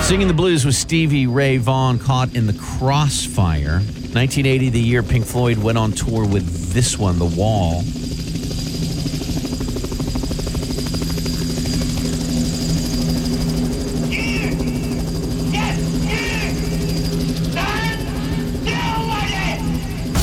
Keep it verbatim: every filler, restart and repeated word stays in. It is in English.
Singing the blues with Stevie Ray Vaughan, Caught in the Crossfire. nineteen eighty, the year Pink Floyd went on tour with this one, The Wall.